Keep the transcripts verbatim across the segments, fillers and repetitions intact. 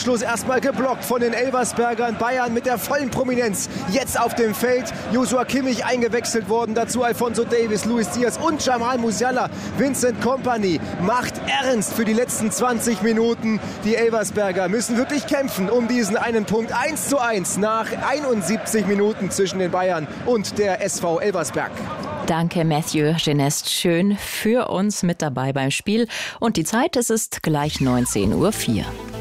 Anschluss erstmal geblockt von den Elversbergern. Bayern mit der vollen Prominenz jetzt auf dem Feld. Joshua Kimmich eingewechselt worden, dazu Alphonso Davies, Luis Diaz und Jamal Musiala. Vincent Kompany macht ernst für die letzten zwanzig Minuten. Die Elversberger müssen wirklich kämpfen um diesen einen Punkt. eins zu eins nach einundsiebzig Minuten zwischen den Bayern und der S V Elversberg. Danke, Matthew Genest. Schön für uns mit dabei beim Spiel. Und die Zeit, es ist gleich neunzehn Uhr vier.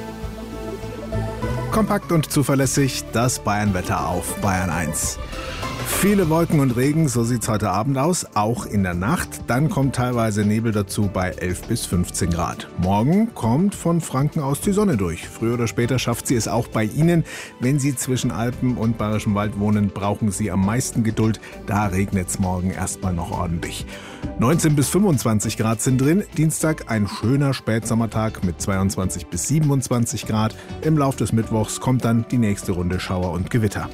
Kompakt und zuverlässig das Bayernwetter auf Bayern eins. Viele Wolken und Regen, so sieht's heute Abend aus, auch in der Nacht. Dann kommt teilweise Nebel dazu bei elf bis fünfzehn Grad. Morgen kommt von Franken aus die Sonne durch. Früher oder später schafft sie es auch bei Ihnen. Wenn Sie zwischen Alpen und Bayerischem Wald wohnen, brauchen Sie am meisten Geduld. Da regnet's morgen erstmal noch ordentlich. neunzehn bis fünfundzwanzig Grad sind drin. Dienstag ein schöner Spätsommertag mit zweiundzwanzig bis siebenundzwanzig Grad. Im Lauf des Mittwochs kommt dann die nächste Runde Schauer und Gewitter.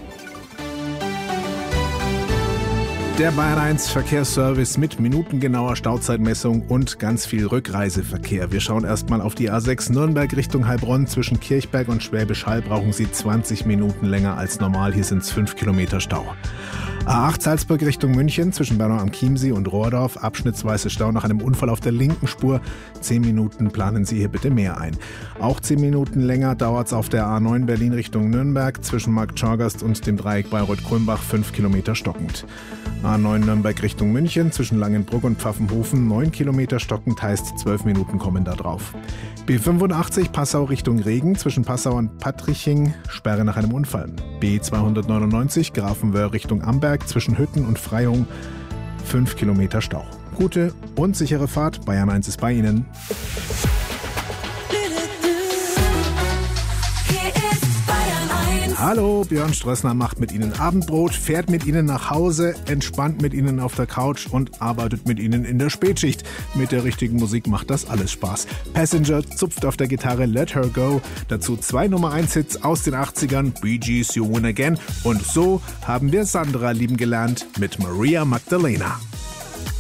Der Bayern eins Verkehrsservice mit minutengenauer Stauzeitmessung und ganz viel Rückreiseverkehr. Wir schauen erstmal auf die A sechs Nürnberg Richtung Heilbronn. Zwischen Kirchberg und Schwäbisch Hall brauchen Sie zwanzig Minuten länger als normal. Hier sind es fünf Kilometer Stau. A acht Salzburg Richtung München zwischen Bernau am Chiemsee und Rohrdorf. Abschnittsweise Stau nach einem Unfall auf der linken Spur. Zehn Minuten planen Sie hier bitte mehr ein. Auch zehn Minuten länger dauert es auf der A neun Berlin Richtung Nürnberg zwischen Marktschorgast und dem Dreieck Bayreuth-Kulmbach. Fünf Kilometer stockend. A neun Nürnberg Richtung München zwischen Langenbrugg und Pfaffenhofen. Neun Kilometer stockend heißt zwölf Minuten kommen da drauf. B fünfundachtzig Passau Richtung Regen zwischen Passau und Pattriching. Sperre nach einem Unfall. B zweihundertneunundneunzig Grafenwöhr Richtung Amberg zwischen Hütten und Freyung. Fünf Kilometer Stau. Gute und sichere Fahrt. Bayern eins ist bei Ihnen. Hallo, Björn Strössner macht mit Ihnen Abendbrot, fährt mit Ihnen nach Hause, entspannt mit Ihnen auf der Couch und arbeitet mit Ihnen in der Spätschicht. Mit der richtigen Musik macht das alles Spaß. Passenger zupft auf der Gitarre Let Her Go, dazu zwei Nummer eins Hits aus den achtzigern, Bee Gees You Win Again. Und so haben wir Sandra lieben gelernt mit Maria Magdalena.